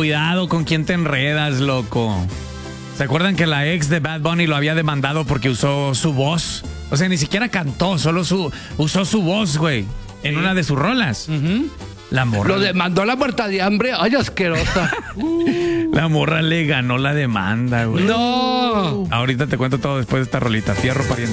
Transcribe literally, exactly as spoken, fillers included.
cuidado con quién te enredas, loco. ¿Se acuerdan que la ex de Bad Bunny lo había demandado porque usó su voz? O sea, ni siquiera cantó, solo su, usó su voz, güey, en sí. una de sus rolas. Uh-huh. La morra. Lo demandó a la muerta de hambre. Ay, asquerosa. La morra le ganó la demanda, güey. No. Ahorita te cuento todo después de esta rolita. Fierro, pariente.